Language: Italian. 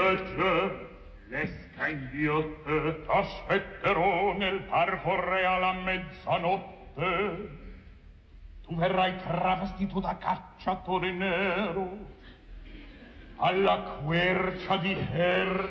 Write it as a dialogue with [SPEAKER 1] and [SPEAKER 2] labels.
[SPEAKER 1] invece l'esca inghiotte t'aspetterò nel parco reale a mezzanotte. Tu verrai travestito da cacciatore nero alla quercia di